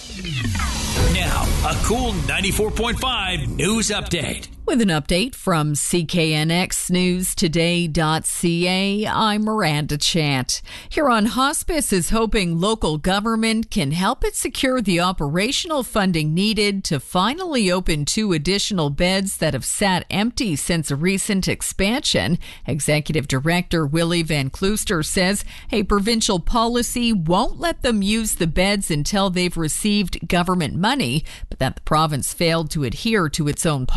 Now, a cool 94.5 news update. With an update from CKNXNewsToday.ca, I'm Miranda Chant. Huron Hospice is hoping local government can help it secure the operational funding needed to finally open 2 additional beds that have sat empty since a recent expansion. Executive Director Willie Van Klooster says a provincial policy won't let them use the beds until they've received government money, but that the province failed to adhere to its own policy.